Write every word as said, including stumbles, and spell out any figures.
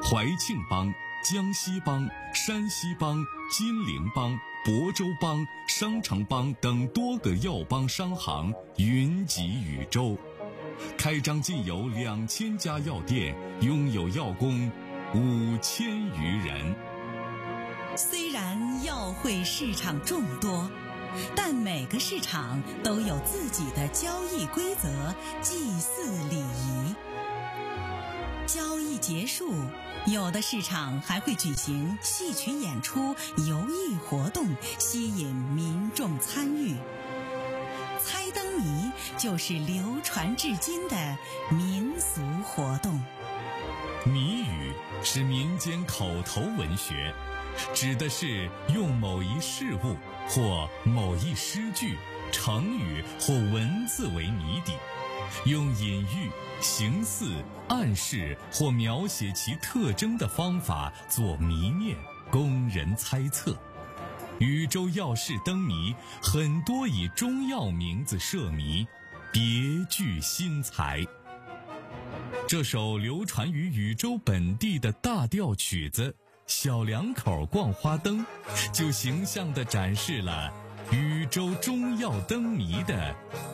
怀庆帮、江西帮、山西帮、金陵帮、亳州帮、商城帮等多个药帮商行云集禹州，开张近有两千家药店，拥有药工五千余人。 虽然药会市场众多，但每个市场都有自己的交易规则、祭祀礼仪。交易结束，有的市场还会举行戏曲演出、游艺活动，吸引民众参与。猜灯谜就是流传至今的民俗活动。 谜语是民间口头文学，指的是用某一事物或某一诗句、成语或文字为谜底，用隐喻、形似、暗示或描写其特征的方法做谜面，供人猜测。禹州药市灯谜很多以中药名字设谜，别具新才。这首流传于禹州本地的大调曲子《小两口逛花灯》，就形象地展示了禹州中药灯谜的